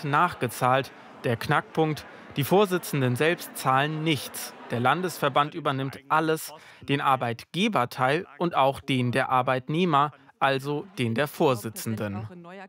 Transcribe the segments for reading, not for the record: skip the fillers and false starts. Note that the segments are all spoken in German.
wird nachgezahlt. Der Knackpunkt: Die Vorsitzenden selbst zahlen nichts. Der Landesverband übernimmt alles, den Arbeitgeberteil und auch den der Arbeitnehmer, also den der Vorsitzenden.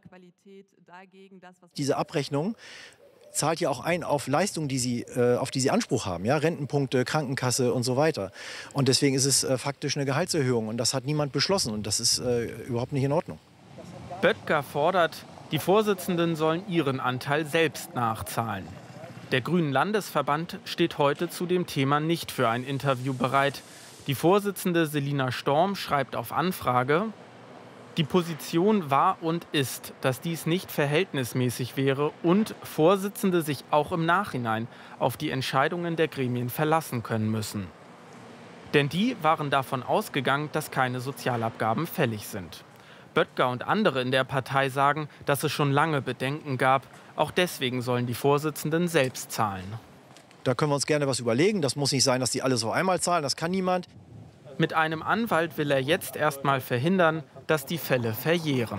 Diese Abrechnung zahlt ja auch ein auf Leistungen, auf die sie Anspruch haben, ja? Rentenpunkte, Krankenkasse und so weiter. Und deswegen ist es faktisch eine Gehaltserhöhung. Und das hat niemand beschlossen. Und das ist überhaupt nicht in Ordnung. Böttger fordert, die Vorsitzenden sollen ihren Anteil selbst nachzahlen. Der Grünen Landesverband steht heute zu dem Thema nicht für ein Interview bereit. Die Vorsitzende Selina Storm schreibt auf Anfrage: Die Position war und ist, dass dies nicht verhältnismäßig wäre und Vorsitzende sich auch im Nachhinein auf die Entscheidungen der Gremien verlassen können müssen. Denn die waren davon ausgegangen, dass keine Sozialabgaben fällig sind. Böttger und andere in der Partei sagen, dass es schon lange Bedenken gab. Auch deswegen sollen die Vorsitzenden selbst zahlen. Da können wir uns gerne was überlegen. Das muss nicht sein, dass die alles auf einmal zahlen. Das kann niemand. Mit einem Anwalt will er jetzt erstmal verhindern, dass die Fälle verjähren.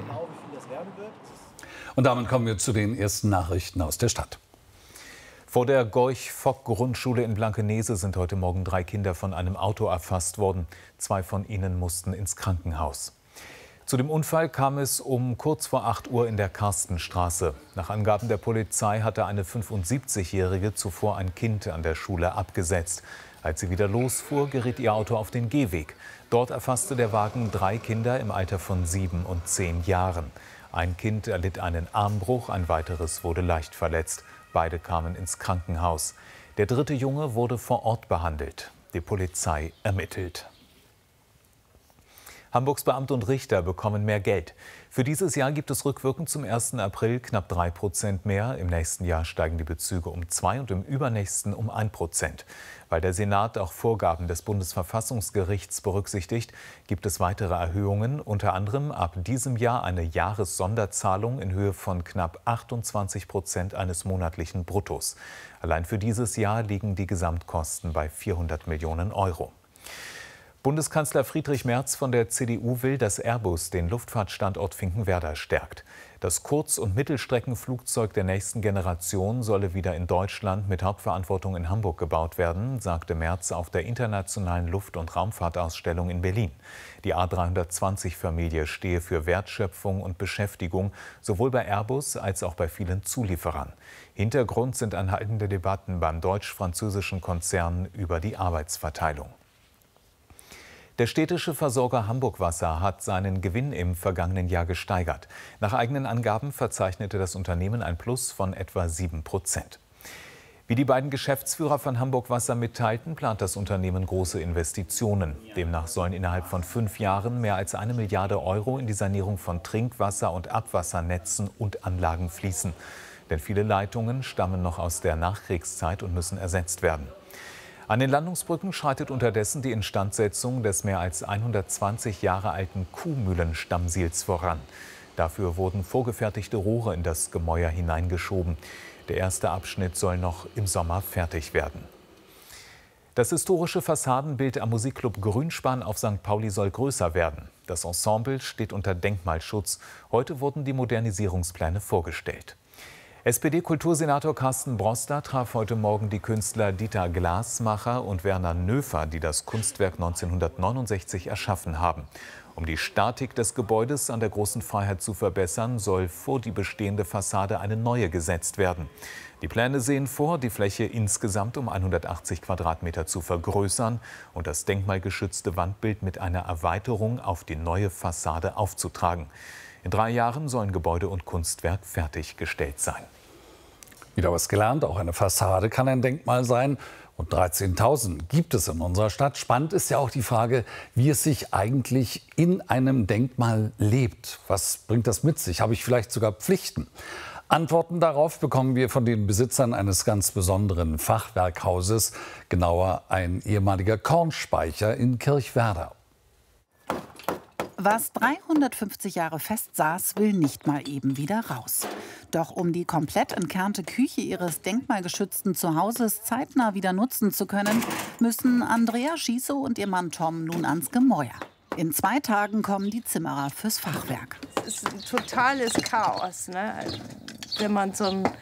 Und damit kommen wir zu den ersten Nachrichten aus der Stadt. Vor der Gorch-Fock-Grundschule in Blankenese sind heute Morgen 3 Kinder von einem Auto erfasst worden. 2 von ihnen mussten ins Krankenhaus. Zu dem Unfall kam es um kurz vor 8 Uhr in der Karstenstraße. Nach Angaben der Polizei hatte eine 75-Jährige zuvor ein Kind an der Schule abgesetzt. Als sie wieder losfuhr, geriet ihr Auto auf den Gehweg. Dort erfasste der Wagen 3 Kinder im Alter von 7 und 10 Jahren. Ein Kind erlitt einen Armbruch, ein weiteres wurde leicht verletzt. Beide kamen ins Krankenhaus. Der 3. Junge wurde vor Ort behandelt. Die Polizei ermittelt. Hamburgs Beamte und Richter bekommen mehr Geld. Für dieses Jahr gibt es rückwirkend zum 1. April knapp 3% mehr. Im nächsten Jahr steigen die Bezüge um 2 und im übernächsten um 1%. Weil der Senat auch Vorgaben des Bundesverfassungsgerichts berücksichtigt, gibt es weitere Erhöhungen. Unter anderem ab diesem Jahr eine Jahressonderzahlung in Höhe von knapp 28% eines monatlichen Bruttos. Allein für dieses Jahr liegen die Gesamtkosten bei 400 Millionen Euro. Bundeskanzler Friedrich Merz von der CDU will, dass Airbus den Luftfahrtstandort Finkenwerder stärkt. Das Kurz- und Mittelstreckenflugzeug der nächsten Generation solle wieder in Deutschland mit Hauptverantwortung in Hamburg gebaut werden, sagte Merz auf der Internationalen Luft- und Raumfahrtausstellung in Berlin. Die A320-Familie stehe für Wertschöpfung und Beschäftigung, sowohl bei Airbus als auch bei vielen Zulieferern. Hintergrund sind anhaltende Debatten beim deutsch-französischen Konzern über die Arbeitsverteilung. Der städtische Versorger Hamburg Wasser hat seinen Gewinn im vergangenen Jahr gesteigert. Nach eigenen Angaben verzeichnete das Unternehmen ein Plus von etwa 7%. Wie die beiden Geschäftsführer von Hamburg Wasser mitteilten, plant das Unternehmen große Investitionen. Demnach sollen innerhalb von 5 Jahren mehr als 1 Milliarde Euro in die Sanierung von Trinkwasser- und Abwassernetzen und Anlagen fließen. Denn viele Leitungen stammen noch aus der Nachkriegszeit und müssen ersetzt werden. An den Landungsbrücken schreitet unterdessen die Instandsetzung des mehr als 120 Jahre alten Kuhmühlenstammsiels voran. Dafür wurden vorgefertigte Rohre in das Gemäuer hineingeschoben. Der erste Abschnitt soll noch im Sommer fertig werden. Das historische Fassadenbild am Musikclub Grünspan auf St. Pauli soll größer werden. Das Ensemble steht unter Denkmalschutz. Heute wurden die Modernisierungspläne vorgestellt. SPD-Kultursenator Carsten Broster traf heute Morgen die Künstler Dieter Glasmacher und Werner Nöfer, die das Kunstwerk 1969 erschaffen haben. Um die Statik des Gebäudes an der Großen Freiheit zu verbessern, soll vor die bestehende Fassade eine neue gesetzt werden. Die Pläne sehen vor, die Fläche insgesamt um 180 Quadratmeter zu vergrößern und das denkmalgeschützte Wandbild mit einer Erweiterung auf die neue Fassade aufzutragen. In 3 Jahren sollen Gebäude und Kunstwerk fertiggestellt sein. Wieder was gelernt, auch eine Fassade kann ein Denkmal sein. Und 13.000 gibt es in unserer Stadt. Spannend ist ja auch die Frage, wie es sich eigentlich in einem Denkmal lebt. Was bringt das mit sich? Habe ich vielleicht sogar Pflichten? Antworten darauf bekommen wir von den Besitzern eines ganz besonderen Fachwerkhauses, genauer ein ehemaliger Kornspeicher in Kirchwerder. Was 350 Jahre fest saß, will nicht mal eben wieder raus. Doch um die komplett entkernte Küche ihres denkmalgeschützten Zuhauses zeitnah wieder nutzen zu können, müssen Andrea Schießow und ihr Mann Tom nun ans Gemäuer. In 2 Tagen kommen die Zimmerer fürs Fachwerk. Es ist ein totales Chaos, ne? Also, wenn man so ein